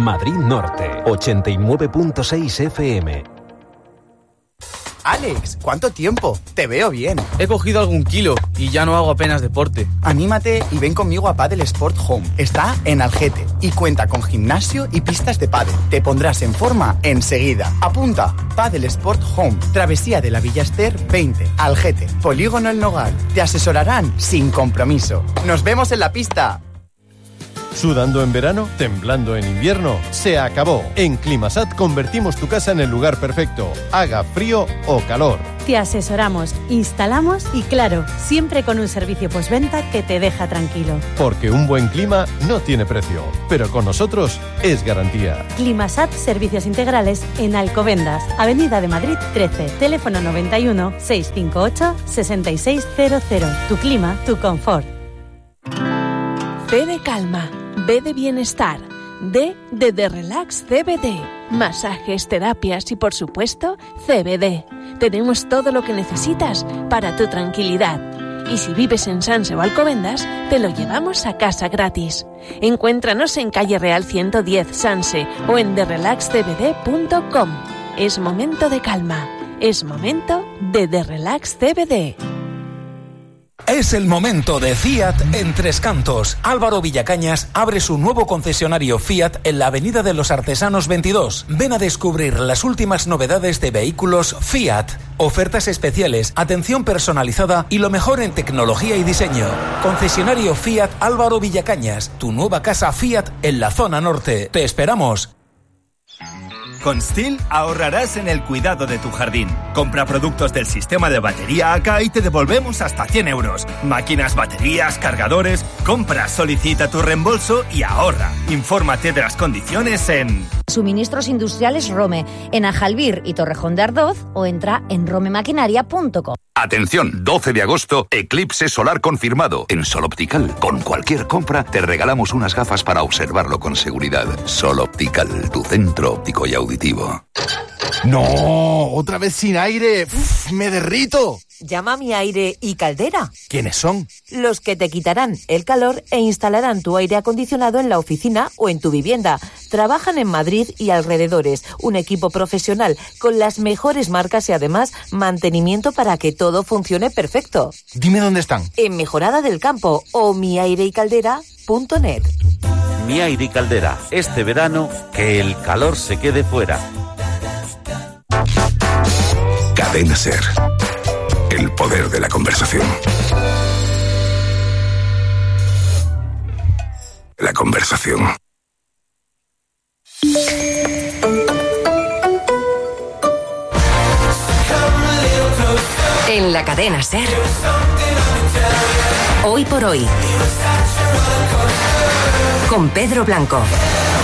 Madrid Norte, 89.6 FM. Alex, ¿cuánto tiempo? Te veo bien. He cogido algún kilo y ya no hago apenas deporte. Anímate y ven conmigo a Padel Sport Home. Está en Algete y cuenta con gimnasio y pistas de pádel. Te pondrás en forma enseguida. Apunta, Padel Sport Home, Travesía de la Villa Ester 20, Algete, Polígono El Nogal. Te asesorarán sin compromiso. ¡Nos vemos en la pista! ¿Sudando en verano? ¿Temblando en invierno? ¡Se acabó! En Climasat convertimos tu casa en el lugar perfecto, haga frío o calor. Te asesoramos, instalamos y claro, siempre con un servicio postventa que te deja tranquilo. Porque un buen clima no tiene precio, pero con nosotros es garantía. Climasat Servicios Integrales en Alcobendas, Avenida de Madrid 13, teléfono 91 658 6600. Tu clima, tu confort. B de calma, B de bienestar, D de Relax CBD, masajes, terapias y por supuesto CBD. Tenemos todo lo que necesitas para tu tranquilidad. Y si vives en Sanse o Alcobendas, te lo llevamos a casa gratis. Encuéntranos en Calle Real 110 Sanse o en therelaxcbd.com. Es momento de calma, es momento de Relax CBD. Es el momento de Fiat en Tres Cantos. Álvaro Villacañas abre su nuevo concesionario Fiat en la Avenida de los Artesanos 22. Ven a descubrir las últimas novedades de vehículos Fiat. Ofertas especiales, atención personalizada y lo mejor en tecnología y diseño. Concesionario Fiat Álvaro Villacañas, tu nueva casa Fiat en la zona norte. Te esperamos. Con STIHL ahorrarás en el cuidado de tu jardín. Compra productos del sistema de batería AK y te devolvemos hasta 100 euros. Máquinas, baterías, cargadores. Compra, solicita tu reembolso y ahorra. Infórmate de las condiciones en... Suministros Industriales Rome, en Ajalbir y Torrejón de Ardoz, o entra en romemaquinaria.com. Atención, 12 de agosto, eclipse solar confirmado en Sol Optical. Con cualquier compra te regalamos unas gafas para observarlo con seguridad. Sol Optical, tu centro óptico y auditivo. ¡No! ¡Otra vez sin aire! ¡Uf, me derrito! Llama a Mi Aire y Caldera. ¿Quiénes son? Los que te quitarán el calor e instalarán tu aire acondicionado en la oficina o en tu vivienda. Trabajan en Madrid y alrededores. Un equipo profesional con las mejores marcas y además mantenimiento para que todo funcione perfecto. Dime dónde están. En Mejorada del Campo o miairecaldera.net. Mi Aire y Caldera. Este verano, que el calor se quede fuera. Cadena SER. El poder de la conversación. La conversación. En la cadena SER. Hoy por hoy. Con Pedro Blanco.